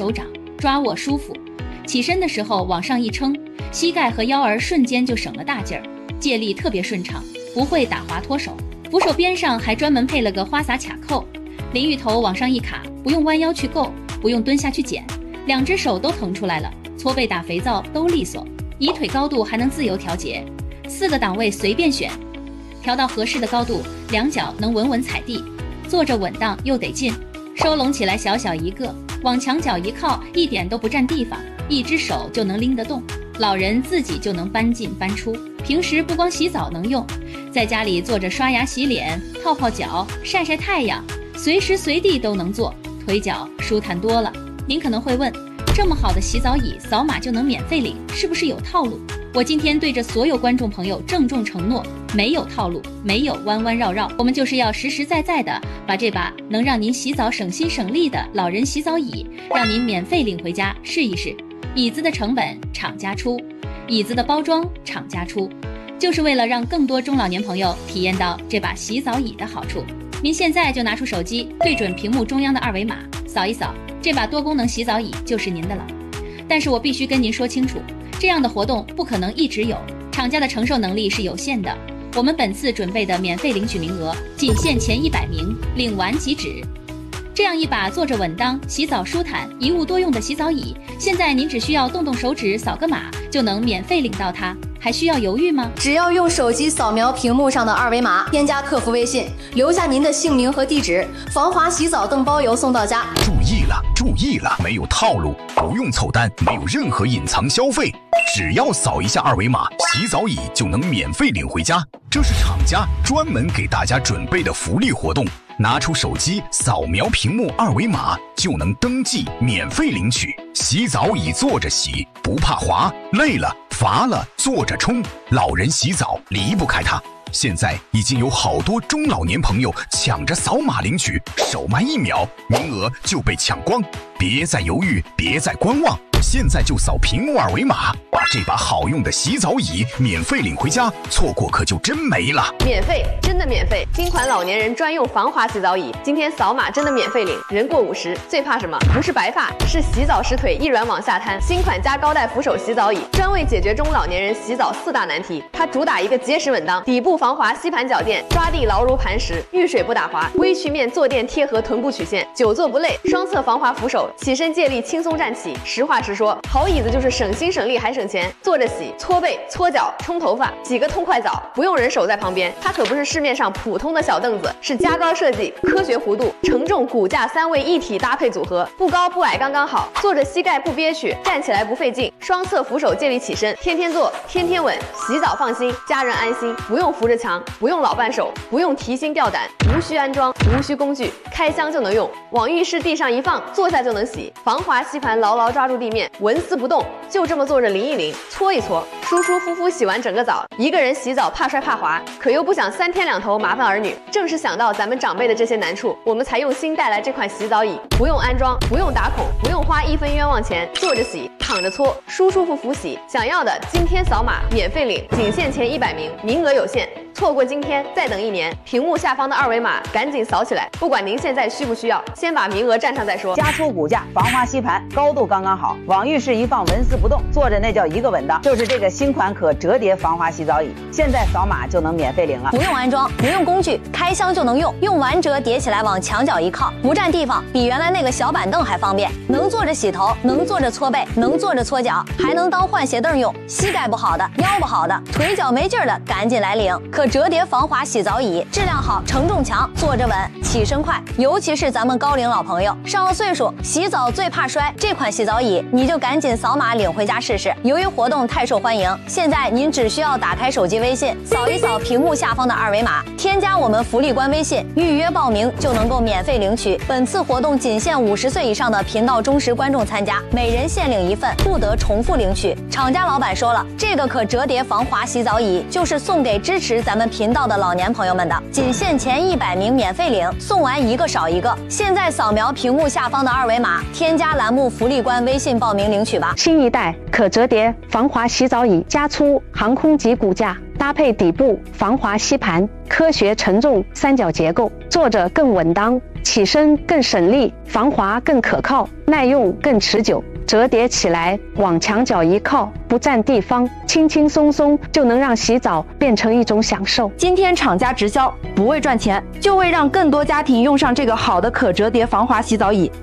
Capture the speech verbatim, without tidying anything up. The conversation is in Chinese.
手掌，抓握舒服。起身的时候往上一撑，膝盖和腰儿瞬间就省了大劲儿，借力特别顺畅，不会打滑脱手。扶手边上还专门配了个花洒卡扣，淋浴头往上一卡，不用弯腰去够，不用蹲下去捡，两只手都腾出来了，搓背打肥皂都利索。椅腿高度还能自由调节，四个档位随便选，调到合适的高度，两脚能稳稳踩地，坐着稳当又得劲。收拢起来小小一个，往墙角一靠，一点都不占地方，一只手就能拎得动，老人自己就能搬进搬出。平时不光洗澡能用，在家里坐着刷牙洗脸、泡泡脚、晒晒太阳，随时随地都能做，腿脚舒坦多了。您可能会问，这么好的洗澡椅扫码就能免费领，是不是有套路？我今天对着所有观众朋友郑重承诺，没有套路，没有弯弯绕绕，我们就是要实实在在的把这把能让您洗澡省心省力的老人洗澡椅，让您免费领回家试一试。椅子的成本厂家出，椅子的包装厂家出，就是为了让更多中老年朋友体验到这把洗澡椅的好处。您现在就拿出手机，对准屏幕中央的二维码，扫一扫，这把多功能洗澡椅就是您的了。但是我必须跟您说清楚，这样的活动不可能一直有，厂家的承受能力是有限的。我们本次准备的免费领取名额仅限前一百名，领完即止。这样一把坐着稳当、洗澡舒坦、一物多用的洗澡椅，现在您只需要动动手指扫个码就能免费领到它，还需要犹豫吗？ 只要用手机扫描屏幕上的二维码，添加客服微信，留下您的姓名和地址，防滑洗澡等包邮送到家。 注意了，注意了，没有套路，不用凑单，没有任何隐藏消费，只要扫一下二维码，洗澡椅就能免费领回家。这是厂家专门给大家准备的福利活动，拿出手机扫描屏幕二维码就能登记免费领取。洗澡椅坐着洗，不怕滑，累了乏了坐着冲，老人洗澡离不开它。现在已经有好多中老年朋友抢着扫码领取，手慢一秒，名额就被抢光。别再犹豫，别再观望，现在就扫屏幕二维码，把这把好用的洗澡椅免费领回家，错过可就真没了。 免费，真的免费！新款老年人专用防滑洗澡椅，今天扫码真的免费领。人过五十，最怕什么？不是白发，是洗澡时腿一软往下瘫。新款加高带扶手洗澡椅，专为解决中老年人洗澡四大难题。它主打一个结实稳当，底部防滑吸盘脚垫，抓地牢如磐石，遇水不打滑，微曲面坐垫贴合臀部曲线，久坐不累。双侧防滑扶手，起身借力轻松站起。实话实说，好椅子就是省心省力还省钱。坐着洗、搓背、搓脚、冲头发，洗个痛快澡，不用人手在旁边。它可不是市面上普通的小凳子，是加高设计、科学弧度、承重骨架三位一体搭配组合，不高不矮刚刚好，坐着膝盖不憋屈，站起来不费劲。双侧扶手借力起身，天天坐，天天稳，洗澡放心，家人安心，不用扶着墙，不用老伴手，不用提心吊胆，无需安装，无需工具，开箱就能用，往浴室地上一放，坐下就能洗。防滑吸盘牢牢抓住地面，纹丝不动，就这么坐着淋一淋，搓一搓，舒舒服服洗完整个澡。一个人洗澡怕摔怕滑，可又不想三天两头麻烦儿女，正是想到咱们长辈的这些难处，我们才用心带来这款洗澡椅，不用安装，不用打孔，不用花一分冤枉钱，坐着洗，躺着搓，舒舒服服洗。想要的今天扫码免费领，仅限前一百名，名额有限。错过今天，再等一年。屏幕下方的二维码赶紧扫起来，不管您现在需不需要，先把名额占上再说。 加粗骨架，防滑吸盘，高度刚刚好，往浴室一放，纹丝不动，坐着那叫一个稳当。就是这个新款可折叠防滑洗澡椅，现在扫码就能免费领了， 不用安装，不用工具，开箱就能用，用完折叠起来往墙角一靠，不占地方，比原来那个小板凳还方便，能坐着洗头，能坐着搓背，能坐着搓脚，还能当换鞋凳用。膝盖不好的，腰不好的，腿脚没劲儿的，赶紧来领。可折叠防滑洗澡椅质量好，承重强，坐着稳，起身快。尤其是咱们高龄老朋友，上了岁数，洗澡最怕摔，这款洗澡椅你就赶紧扫码领回家试试。由于活动太受欢迎，现在您只需要打开手机微信，扫一扫屏幕下方的二维码，添加我们福利官微信，预约报名就能够免费领取。本次活动仅限五十岁以上的频道忠实观众参加，每人限领一份，不得重复领取。厂家老板说了，这个可折叠防滑洗澡椅就是送给支持咱们频道的老年朋友们的，仅限前一百名免费领，送完一个少一个。现在扫描屏幕下方的二维码，添加栏目福利官微信报名领取吧。 新一代可折叠防滑洗澡椅，加粗航空级骨架， 搭配底部防滑吸盘，科学承重三角结构，坐着更稳当，起身更省力，防滑更可靠，耐用更持久。折叠起来，往墙角一靠，不占地方，轻轻松松就能让洗澡变成一种享受。 今天厂家直销，不为赚钱，就为让更多家庭用上这个好的可折叠防滑洗澡椅。